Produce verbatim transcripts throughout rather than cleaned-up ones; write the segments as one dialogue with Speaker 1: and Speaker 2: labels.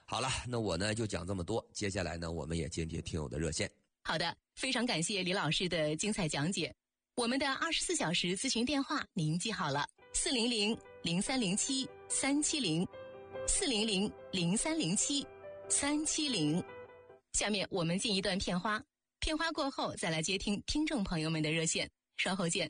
Speaker 1: 好了，那我呢就讲这么多，接下来呢我们也接接听友的热线。
Speaker 2: 好的，非常感谢李老师的精彩讲解。我们的二十四小时咨询电话您记好了，四零零零三零七三七零，四零零零三零七三七零。下面我们进一段片花，片花过后再来接听听众朋友们的热线，稍后见。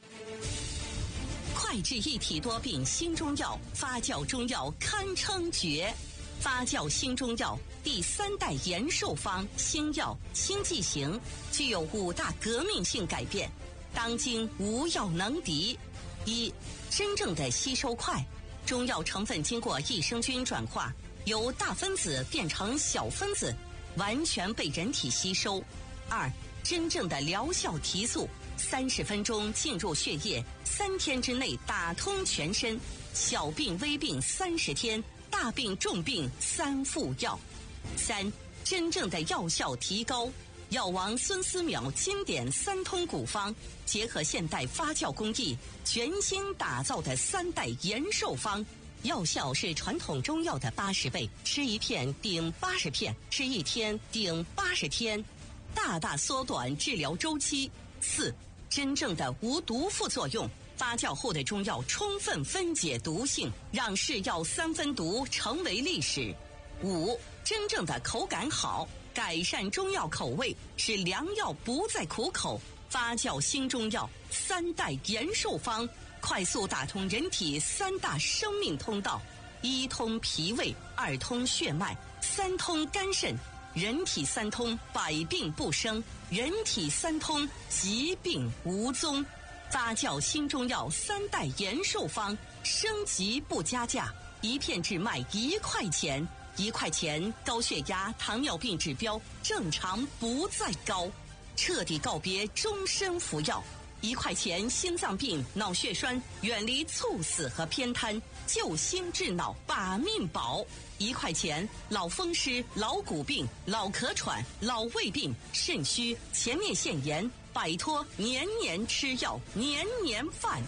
Speaker 3: 快治一体多病新中药，发酵中药堪称绝。发酵新中药第三代延寿方新药新剂型，具有五大革命性改变，当今无药能敌。一、真正的吸收快，中药成分经过益生菌转化，由大分子变成小分子，完全被人体吸收。二、真正的疗效提速，三十分钟进入血液，三天之内打通全身，小病微病三十天，大病重病三副药。三、真正的药效提高，药王孙思邈经典三通古方，结合现代发酵工艺，全新打造的三代延寿方，药效是传统中药的八十倍，吃一片顶八十片，吃一天顶八十天，大大缩短治疗周期。四、真正的无毒副作用，发酵后的中药充分分解毒性，让是药三分毒成为历史。五、真正的口感好，改善中药口味，使良药不再苦口。发酵新中药三代延寿方，快速打通人体三大生命通道：一通脾胃，二通血脉，三通肝肾。人体三通，百病不生；人体三通，疾病无踪。发酵新中药三代延寿方，升级不加价，一片只卖一块钱，一块钱高血压、糖尿病指标正常不再高，彻底告别终身服药。一块钱心脏病、脑血栓远离猝死和偏瘫，救心治脑把命保。一块钱老风湿、老骨病、老咳喘、老胃病、肾虚、前列腺炎，摆脱年年吃药、年年犯。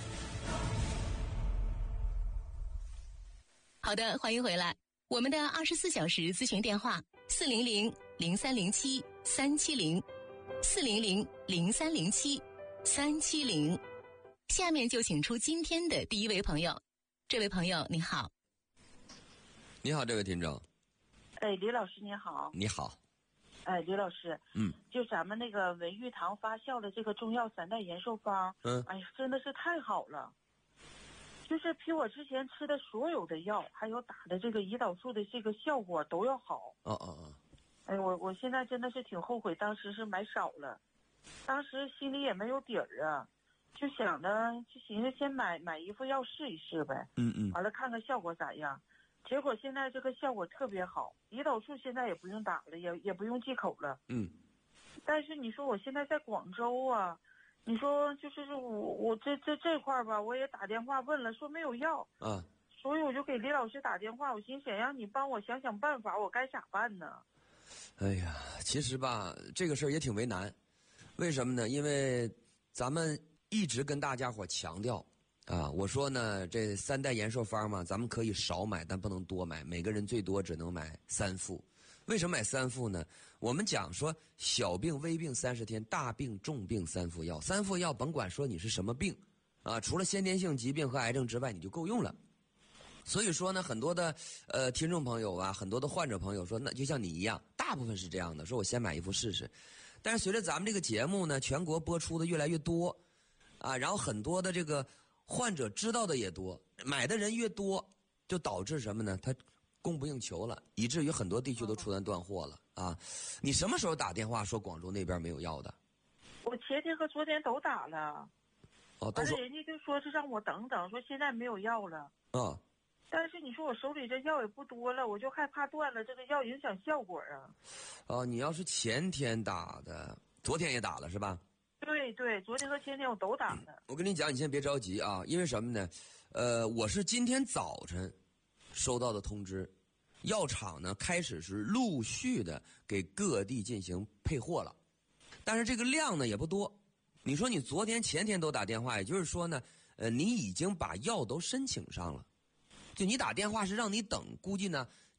Speaker 2: 好的，欢迎回来。我们的二十四小时咨询电话四零零零三零七三七零，四零零零三零七三七零。下面就请出今天的第一位朋友。这位朋友你好。
Speaker 1: 你好，这位听众。
Speaker 4: 哎，李老师你好。
Speaker 1: 你好。
Speaker 4: 哎，李老师，
Speaker 1: 嗯，
Speaker 4: 就咱们那个文玉堂发酵的这个中药三代延寿方，
Speaker 1: 嗯，
Speaker 4: 哎呀，真的是太好了，就是比我之前吃的所有的药，还有打的这个胰岛素的这个效果都要好。
Speaker 1: 哦哦哦。
Speaker 4: 哎，我我现在真的是挺后悔，当时是买少了，当时心里也没有底儿啊，就想着就寻思先买买一副药试一试呗，
Speaker 1: 嗯嗯，
Speaker 4: 完了看看效果咋样。结果现在这个效果特别好，胰岛素现在也不用打了，也也不用忌口了。
Speaker 1: 嗯。
Speaker 4: 但是你说我现在在广州啊，你说就是我我这这这块儿吧，我也打电话问了，说没有药
Speaker 1: 啊，
Speaker 4: 所以我就给李老师打电话，我心想让你帮我想想办法，我该咋办呢？
Speaker 1: 哎呀，其实吧，这个事儿也挺为难，为什么呢？因为咱们一直跟大家伙强调。啊，我说呢，这三代延寿方嘛，咱们可以少买，但不能多买。每个人最多只能买三副。为什么买三副呢？我们讲说，小病微病三十天，大病重病三副药。三副药甭管说你是什么病，啊，除了先天性疾病和癌症之外，你就够用了。所以说呢，很多的呃听众朋友啊，很多的患者朋友说，那就像你一样，大部分是这样的，说我先买一副试试。但是随着咱们这个节目呢，全国播出的越来越多，啊，然后很多的这个。患者知道的也多，买的人越多，就导致什么呢？他供不应求了，以至于很多地区都出现断货了啊！你什么时候打电话说广州那边没有药的？
Speaker 4: 我前天和昨天都打了，
Speaker 1: 哦，都
Speaker 4: 说人家就说是让我等等，说现在没有药了。
Speaker 1: 啊，
Speaker 4: 但是你说我手里这药也不多了，我就害怕断了这个药影响效果啊。
Speaker 1: 哦，你要是前天打的，昨天也打了是吧？
Speaker 4: 对对，昨天和前天我都打了、嗯。
Speaker 1: 我跟你讲，你先别着急啊，因为什么呢？呃，我是今天早晨收到的通知，药厂呢开始是陆续的给各地进行配货了，但是这个量呢也不多。你说你昨天前天都打电话，也就是说呢，呃，你已经把药都申请上了，就你打电话是让你等，估计呢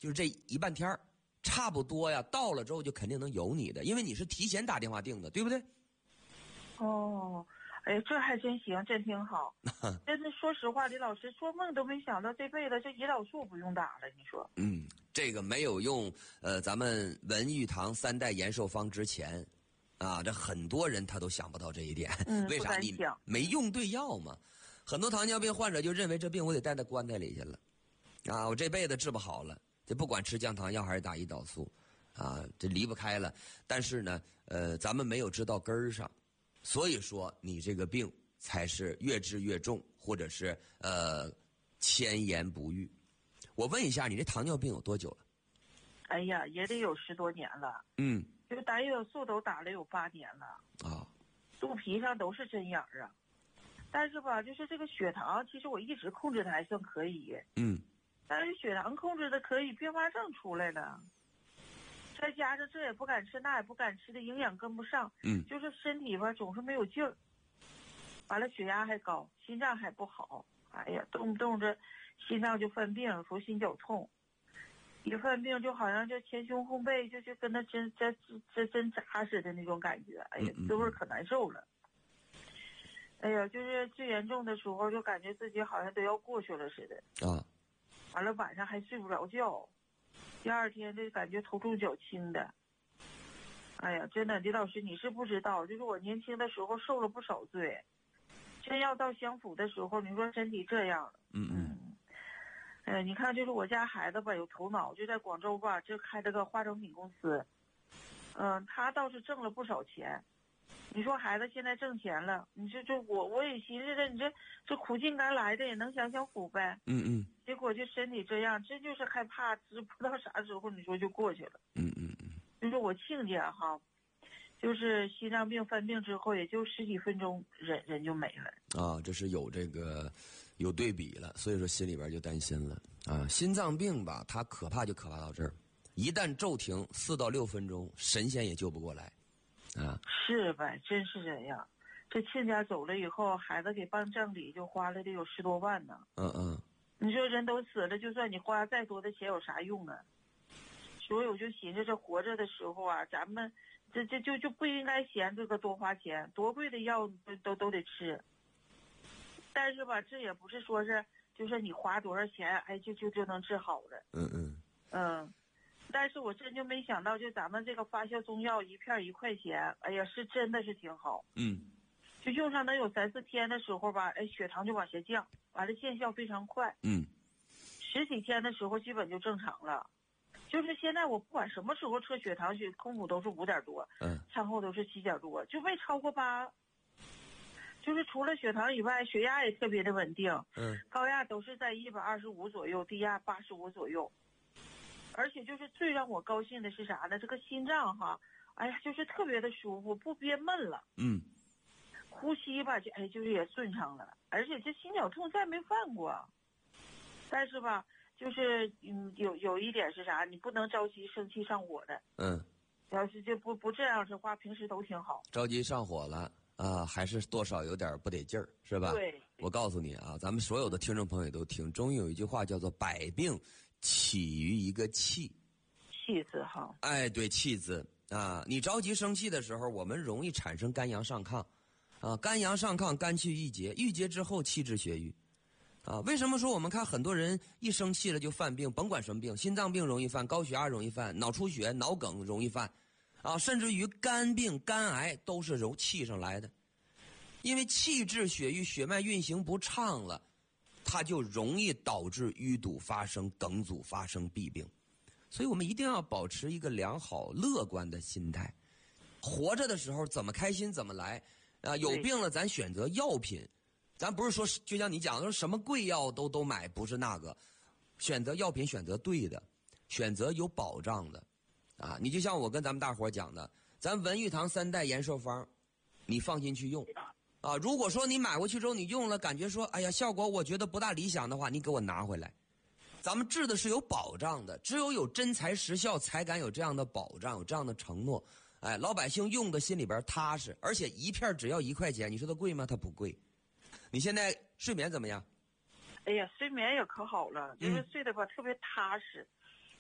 Speaker 1: 就是这一半天儿差不多呀，到了之后就肯定能有你的，因为你是提前打电话订的，对不对？
Speaker 4: 哦，哎，这还真行，真挺好。真的，说实话，李老师做梦都没想到这辈子这胰岛素不用打了，你说？
Speaker 1: 嗯，这个没有用呃咱们文玉堂三代延寿方之前，啊，这很多人他都想不到这一点。
Speaker 4: 嗯，
Speaker 1: 为啥？你没用对药嘛？很多糖尿病患者就认为这病我得带到棺材里去了，啊，我这辈子治不好了，这不管吃降糖药还是打胰岛素，啊，这离不开了。但是呢，呃，咱们没有治到根儿上，所以说你这个病才是越治越重，或者是呃千言不愈。我问一下，你这糖尿病有多久了？
Speaker 4: 哎呀，也得有十多年了。
Speaker 1: 嗯，
Speaker 4: 这个打胰岛素都打了有八年了。
Speaker 1: 啊，
Speaker 4: 肚皮上都是针眼儿啊。但是吧，就是这个血糖，其实我一直控制的还算可以。
Speaker 1: 嗯。
Speaker 4: 但是血糖控制的可以，并发症出来了。再加上这也不敢吃，那也不敢吃的，营养跟不上。
Speaker 1: 嗯。
Speaker 4: 就是身体吧，总是没有劲儿。完了，血压还高，心脏还不好。哎呀，动不动这心脏就犯病，说心绞痛。一犯病就好像就前胸后背就就跟那针针针针扎似的那种感觉。哎呀，滋味可难受了。哎呀，就是最严重的时候，就感觉自己好像都要过去了似的。
Speaker 1: 啊。
Speaker 4: 完了，晚上还睡不着觉，第二天就感觉头重脚轻的。哎呀，真的，李老师，你是不知道，就是我年轻的时候受了不少罪，真要到享福的时候，你说身体这样了。
Speaker 1: 嗯嗯。
Speaker 4: 哎呀，你看，就是我家孩子吧，有头脑，就在广州吧，就开了个化妆品公司。嗯，他倒是挣了不少钱。你说孩子现在挣钱了，你说这我我也寻思着，你这这苦尽甘来的也能享享福呗。
Speaker 1: 嗯嗯。
Speaker 4: 结果就身体这样，真就是害怕，知不知道啥时候你说就过去了。
Speaker 1: 嗯嗯嗯。
Speaker 4: 就是我亲家哈，就是心脏病犯病之后，也就十几分钟人人就没了。
Speaker 1: 啊，这是有这个有对比了，所以说心里边就担心了啊。心脏病吧，它可怕就可怕到这儿，一旦骤停四到六分钟，神仙也救不过来。啊，
Speaker 4: 是呗，真是这样。这亲家走了以后，孩子给办葬礼就花了得有十多万呢。
Speaker 1: 嗯嗯。
Speaker 4: 你说人都死了，就算你花再多的钱有啥用啊？所以我就寻思，这活着的时候啊，咱们这这就就不应该嫌这个多花钱，多贵的药都都都得吃。但是吧，这也不是说是就是你花多少钱，哎，就就就能治好了。
Speaker 1: 嗯嗯。
Speaker 4: 嗯。但是我真就没想到，就咱们这个发酵中药一片一块钱，哎呀，是真的是挺好。
Speaker 1: 嗯。
Speaker 4: 就用上能有三四天的时候吧，哎，血糖就往下降，完了见效非常快。
Speaker 1: 嗯。
Speaker 4: 十几天的时候基本就正常了。就是现在我不管什么时候测血糖，血空腹都是五点多，
Speaker 1: 嗯，
Speaker 4: 餐后都是七点多，就没超过八。就是除了血糖以外，血压也特别的稳定。
Speaker 1: 嗯。
Speaker 4: 高压都是在一百二十五左右，低压八十五左右。而且就是最让我高兴的是啥呢？这个心脏哈，哎呀，就是特别的舒服，不憋闷了。
Speaker 1: 嗯。
Speaker 4: 呼吸吧，就哎，就是也顺畅了。而且这心绞痛再没犯过。但是吧，就是嗯，有有一点是啥？你不能着急生气上火的。
Speaker 1: 嗯。
Speaker 4: 要是就不不这样的话，平时都挺好。
Speaker 1: 着急上火了啊，还是多少有点不得劲儿，是吧？
Speaker 4: 对。
Speaker 1: 我告诉你啊，咱们所有的听众朋友都听，中医有一句话叫做“百病”。起于一个气，
Speaker 4: 气字哈，
Speaker 1: 哎，对，气字啊。你着急生气的时候，我们容易产生肝阳上亢，啊，肝阳上亢，肝气郁结，郁结之后气滞血瘀，啊，为什么说我们看很多人一生气了就犯病？甭管什么病，心脏病容易犯，高血压容易犯，脑出血、脑梗容易犯，啊，甚至于肝病、肝癌都是由气上来的，因为气滞血瘀，血脉运行不畅了。它就容易导致淤堵发生、梗阻发生、弊病，所以我们一定要保持一个良好、乐观的心态。活着的时候怎么开心怎么来，啊，有病了咱选择药品，咱不是说就像你讲的说什么贵药都都买，不是那个，选择药品选择对的，选择有保障的，啊，你就像我跟咱们大伙讲的，咱文玉堂三代延寿方，你放心去用。啊，如果说你买回去之后你用了，感觉说，哎呀，效果我觉得不大理想的话，你给我拿回来。咱们治的是有保障的，只有有真材实效，才敢有这样的保障，有这样的承诺。哎，老百姓用的心里边踏实，而且一片只要一块钱，你说它贵吗？它不贵。你现在睡眠怎么样？
Speaker 4: 哎呀，睡眠也可好了，就是睡得吧、嗯、特别踏实。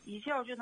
Speaker 4: 一觉就能。